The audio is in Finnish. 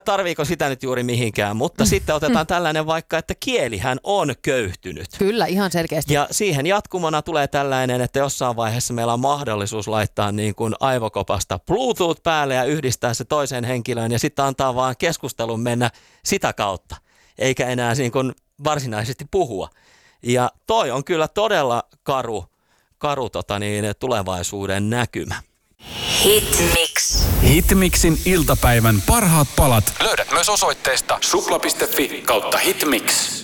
tarviiko sitä nyt juuri mihinkään, mutta sitten otetaan tällainen vaikka, että kielihän on köyhtynyt. Kyllä, ihan selkeästi. Ja siihen jatkumona tulee tällainen, että jossain vaiheessa meillä on mahdollisuus laittaa niin kuin aivokopasta Bluetooth päälle ja yhdistää se toiseen henkilöön ja sitten antaa vaan keskustelun mennä sitä kautta, eikä enää niin kuin varsinaisesti puhua. Ja toi on kyllä todella karu tulevaisuuden näkymä. Hitmix. Hitmixin iltapäivän parhaat palat löydät myös osoitteesta supla.fi/hitmix.